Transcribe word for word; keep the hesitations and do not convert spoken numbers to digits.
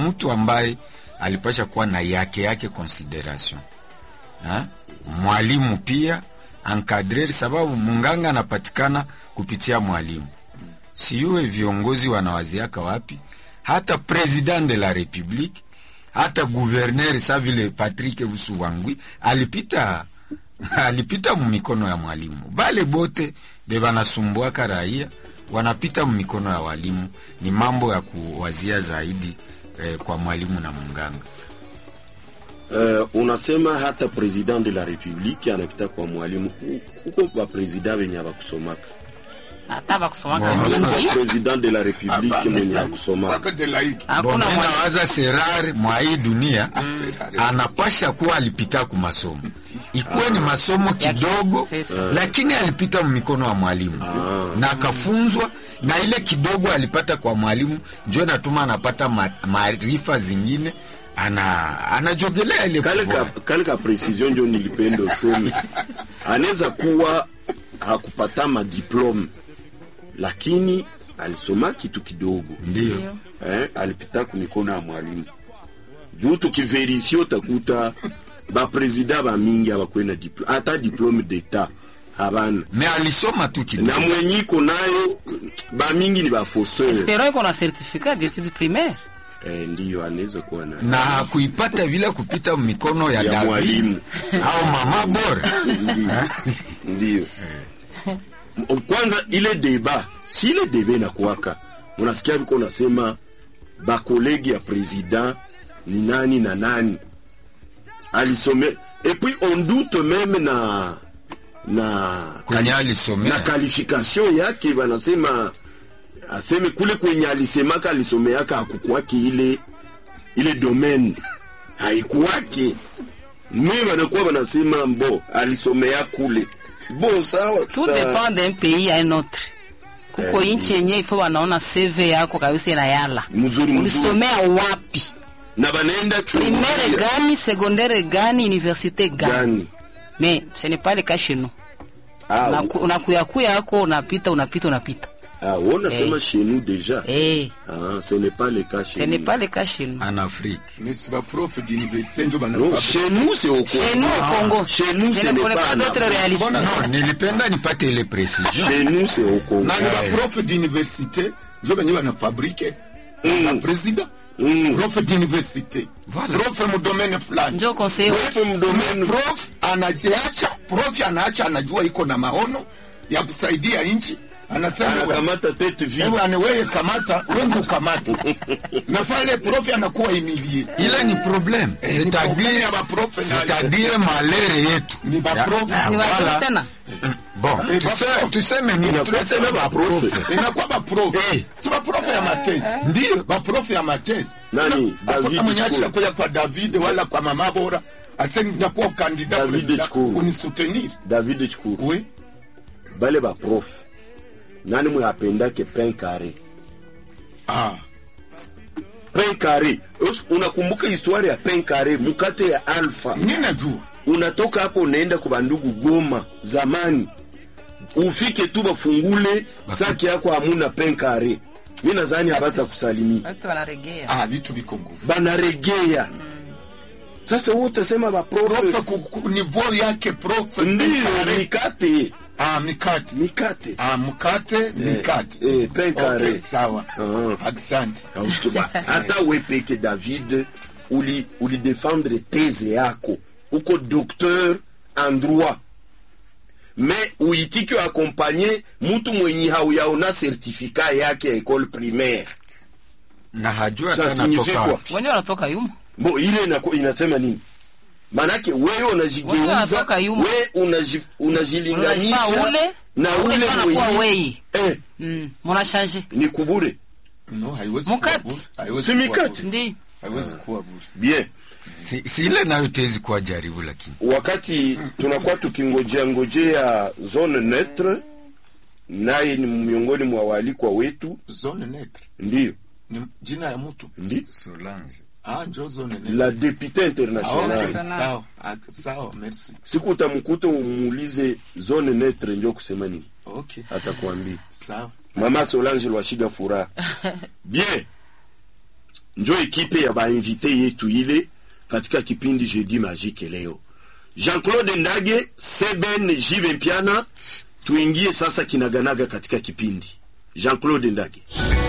mtu ambaye alipasha kuwa na yake yake consideration. Ha? Mwalimu pia encadrer, sababu munganga anapatikana kupitia mwalimu. Siwe viongozi wanawaziaka wapi, hata president de la republique, hata gouverneur sa vile Patrick Busubangwi alipita alipita mumikono ya mwalimu. Bale bote beba nasumbuaka raia wanapita mumikono ya walimu. Ni mambo ya kuwazia zaidi eh, kwa mwalimu na munganga. Uh, unasema hata president de la republique anapita kwa mwalimu. Kuko ba president wenye abakusomaka. Hata bakusomaka mingi. President de la republique mwenye akusomaka. Hakuna mwaza serar mwa hii dunia anapasha kuwa alipita ku masomo. Ikuwe ni masomo kidogo lakini alipita mikono wa mwalimu. Na akafunzwa na ile kidogo alipata kwa mwalimu njoo natuma anapata maarifa zingine. Ana anajogelea ile kalika kalika precision ndio nilipenda useme. Anaweza kuwa hakupata ma diplome lakini alisoma kitu kidogo. Ndio. Eh, alipita ku mikono ya mwalimu. Juu tukiverifie utakuta ba president ba mingi abakwenda diplome, hata diplome d'etat habana. Me alisoma tu kidogo. Na mwenyiko nayo ba mingi ni ba fausseur. Espero iko na certificat d'études primaires. Eh, ndiyo anaweza kuwa na na kuipata vile kupita mikono ya, ya mwalimu au mama bora. Ndiyo. Kwanza ile deba, si ile debe na kuwaka. Unasikia biko nasema ba kolegi ya president ni nani na nani. Alisome et puis on doute même na na kwenye alisome na qualification yake wanasema aseme kule kwenye alisemaka alisomeaka hakukuwaki ile ile domaine haikuwaki. Mimi wanakuwa wanasema mbo alisomea kule. Bon sawa, tout dépend d'un pays à un autre. Kuko eh, inchi yenye ifo wanaona C V yako kabisa ina yala. Mzuri mzuri. Ulisomea wapi? Na banaenda chuo. Primaire gani, secondaire gani, université gani? Gani. Mais ce n'est pas le cas chez nous. Ah, unakuya kuya yako unapita unapita unapita. Ah, on a seulement chez nous déjà. Eh. Ah, ce n'est pas le cas chez nous. Ce n'est nous. pas le cas chez nous. En Afrique. Mais c'est pas prof d'université ndio bana. Non, chez nous c'est au Congo. Chez nous au Congo. Ah, chez nous ce n'est pas d'autre réalité. Non, nilipenda nipate ile précision. Chez nous c'est au Congo. Na ni prof d'université ndio bana bana fabriquer un président. Mm. Prof d'université. Voilà. Prof mu domaine fulani. Ndio conseil. Prof mu domaine prof anaacha, prof anaacha anajua iko na maono ya kusaidia nchi. Anasema kamata tete vile. Wewe anawewe kamata, wewe kamata. Na pale prof anakuwa humilié. Ile ni problème. C'est-à-dire ya ba prof, c'est-à-dire malere yetu. Ni ba prof. Ni wa tena. Bon, tu sais, tu sais mimi tunasema ba prof. Inakuwa ba prof. Si ba prof ya mathèse. Ndio, ba prof ya mathèse. Nani? David. Mwenyacha kwa kwa David wala kwa mama bora. Aseni ndakuwa candidat unisoutenir. David Chikuru. Oui. Bale ba prof. Nani mwapenda ke pain carré? Ah. Pain carré. Unakumbuka historia ya pain carré, mkate ya Alpha. Nina juu. Unatoka hapo unaenda kwa ndugu Goma zamani. Ufike tu bafungule saki yako hamuna pain carré. Mimi nadhani hapata kusalimia. Watu wanaregea. Ah, vitu biko nguvu. Banaregea. Mm. Sasa wote sema ba prof ku niveau yake prof ndio mikate. Ah, mikate. Mikate. Ah, mkate, mikate. Eh, pain carré. Okay, sawa. Uh-huh. Asante. Hata wewe peke David uli uli défendre thèse yako. Uko docteur en droit. Mais uitiki accompagner mtu mwenye hauyaona certificat yake ya école primaire. Na hajua tena toka. Wewe unatoka yumo. Bo ile ina, inasema nini? Manake wewe unajigeuza, wewe unajilinganisha ule na ule mwenye. Eh, mm, mona changer. Ni kubure. No, haiwezi kuwa bure. Haiwezi mikate. Ndi. Haiwezi kuwa bure. Bien. Si, si ile nayo tezi kwa jaribu lakini. Wakati tunakuwa tukingojea ngojea zone neutre, naye ni miongoni mwa waalikwa wetu. Zone neutre. Ndio. Ni jina ya mtu. Ndio. Solange. Ah, ndio zone neutre. La députée internationale. Okay, sawa. Sawa, merci. Siku utamkuta umuulize zone neutre ndio kusema nini? Okay. Atakwambia. Sawa. Mama Solange Lwashiga furaha. Bien. njo ekipe ya bainvite yetu ile katika kipindi Jeudi Magique leo. Jean-Claude Ndage, Seben Jive Mpiana, tuingie sasa kinaganaga katika kipindi. Jean-Claude Ndage.